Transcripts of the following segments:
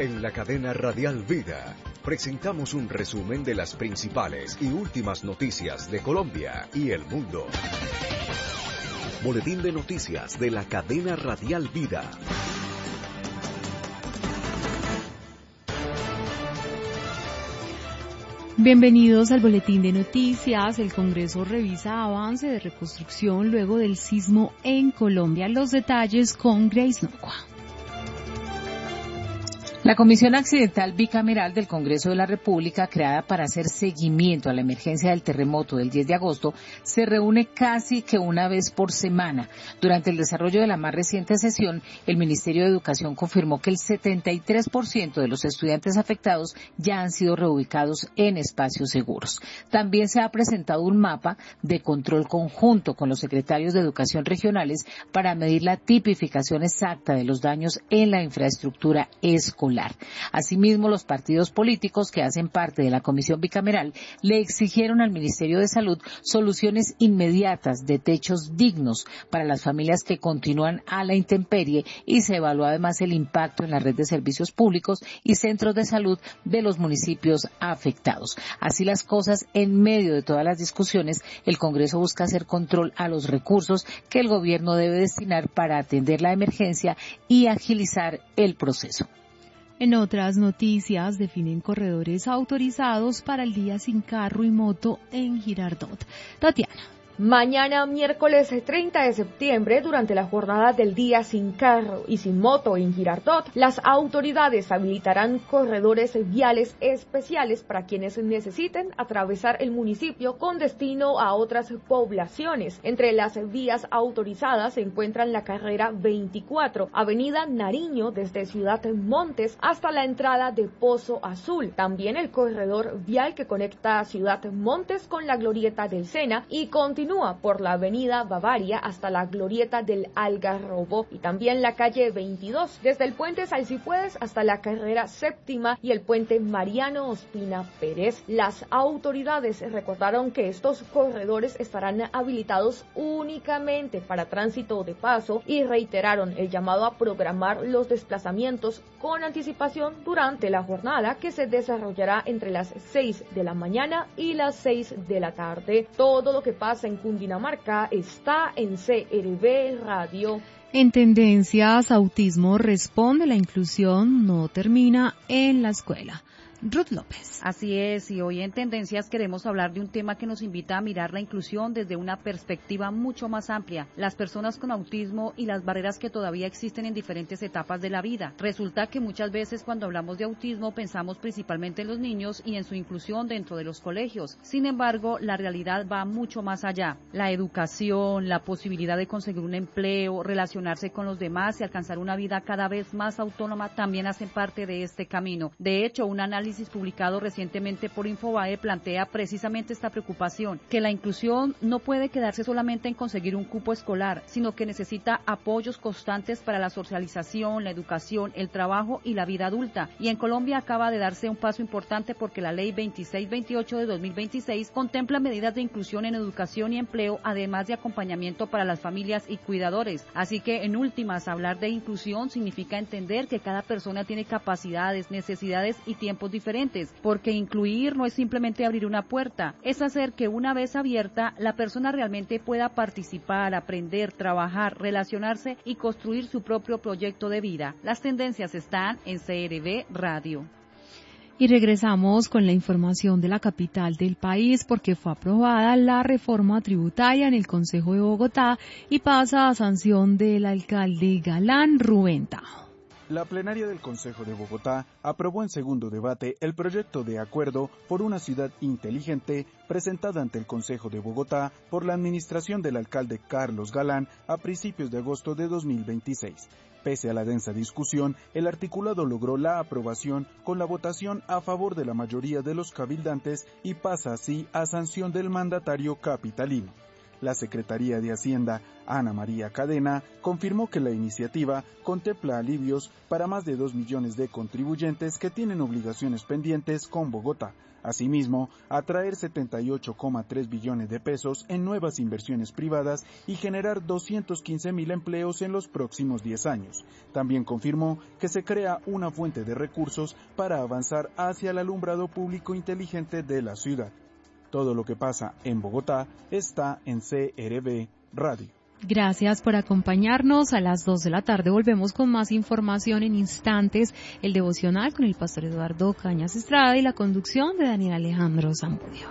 En la cadena Radial Vida presentamos un resumen de las principales y últimas noticias de Colombia y el mundo. Boletín de noticias de la cadena Radial Vida. Bienvenidos al Boletín de Noticias. El Congreso revisa avance de reconstrucción luego del sismo en Colombia. Los detalles con Grace Nocua. La Comisión Accidental Bicameral del Congreso de la República, creada para hacer seguimiento a la emergencia del terremoto del 10 de agosto, se reúne casi que una vez por semana. Durante el desarrollo de la más reciente sesión, el Ministerio de Educación confirmó que el 73% de los estudiantes afectados ya han sido reubicados en espacios seguros. También se ha presentado un mapa de control conjunto con los secretarios de Educación regionales para medir la tipificación exacta de los daños en la infraestructura escolar. Asimismo, los partidos políticos que hacen parte de la Comisión Bicameral le exigieron al Ministerio de Salud soluciones inmediatas de techos dignos para las familias que continúan a la intemperie y se evaluó además el impacto en la red de servicios públicos y centros de salud de los municipios afectados. Así las cosas, en medio de todas las discusiones, el Congreso busca hacer control a los recursos que el gobierno debe destinar para atender la emergencia y agilizar el proceso. En otras noticias, definen corredores autorizados para el día sin carro y moto en Girardot. Tatiana. Mañana, miércoles 30 de septiembre, durante la jornada del día sin carro y sin moto en Girardot, las autoridades habilitarán corredores viales especiales para quienes necesiten atravesar el municipio con destino a otras poblaciones. Entre las vías autorizadas se encuentran la carrera 24, Avenida Nariño desde Ciudad Montes hasta la entrada de Pozo Azul. También el corredor vial que conecta Ciudad Montes con la glorieta del Sena y continúa por la avenida Bavaria hasta la glorieta del Algarrobo y también la calle 22 desde el puente Salsipuedes hasta la carrera séptima y el puente Mariano Ospina Pérez. Las autoridades recordaron que estos corredores estarán habilitados únicamente para tránsito de paso y reiteraron el llamado a programar los desplazamientos con anticipación durante la jornada que se desarrollará entre las 6 de la mañana y las 6 de la tarde. Todo lo que pasa en Cundinamarca está en CRB Radio. En tendencias, autismo responde, la inclusión no termina en la escuela. Ruth López. Así es, y hoy en Tendencias queremos hablar de un tema que nos invita a mirar la inclusión desde una perspectiva mucho más amplia, las personas con autismo y las barreras que todavía existen en diferentes etapas de la vida. Resulta que muchas veces cuando hablamos de autismo pensamos principalmente en los niños y en su inclusión dentro de los colegios. Sin embargo, la realidad va mucho más allá. La educación, la posibilidad de conseguir un empleo, relacionarse con los demás y alcanzar una vida cada vez más autónoma también hacen parte de este camino. De hecho, un análisis publicado recientemente por Infobae plantea precisamente esta preocupación, que la inclusión no puede quedarse solamente en conseguir un cupo escolar, sino que necesita apoyos constantes para la socialización, la educación, el trabajo y la vida adulta. Y en Colombia acaba de darse un paso importante porque la Ley 2628 de 2026 contempla medidas de inclusión en educación y empleo, además de acompañamiento para las familias y cuidadores. Así que, en últimas, hablar de inclusión significa entender que cada persona tiene capacidades, necesidades y tiempos diferentes, porque incluir no es simplemente abrir una puerta, es hacer que una vez abierta la persona realmente pueda participar, aprender, trabajar, relacionarse y construir su propio proyecto de vida. Las tendencias están en CRB Radio. Y regresamos con la información de la capital del país porque fue aprobada la reforma tributaria en el Consejo de Bogotá y pasa a sanción del alcalde Galán, Rubén Tajo. La plenaria del Consejo de Bogotá aprobó en segundo debate el proyecto de acuerdo por una ciudad inteligente presentada ante el Consejo de Bogotá por la administración del alcalde Carlos Galán a principios de agosto de 2026. Pese a la densa discusión, el articulado logró la aprobación con la votación a favor de la mayoría de los cabildantes y pasa así a sanción del mandatario capitalino. La Secretaría de Hacienda, Ana María Cadena, confirmó que la iniciativa contempla alivios para más de 2 millones de contribuyentes que tienen obligaciones pendientes con Bogotá. Asimismo, atraer 78,3 billones de pesos en nuevas inversiones privadas y generar 215.000 empleos en los próximos 10 años. También confirmó que se crea una fuente de recursos para avanzar hacia el alumbrado público inteligente de la ciudad. Todo lo que pasa en Bogotá está en CRB Radio. Gracias por acompañarnos. A las 2 de la tarde volvemos con más información en instantes. El devocional con el pastor Eduardo Cañas Estrada y la conducción de Daniel Alejandro Zamudio.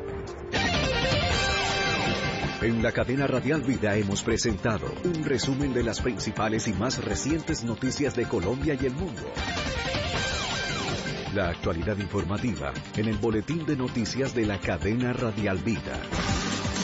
En la cadena Radial Vida hemos presentado un resumen de las principales y más recientes noticias de Colombia y el mundo. La actualidad informativa en el boletín de noticias de la cadena Radial Vida.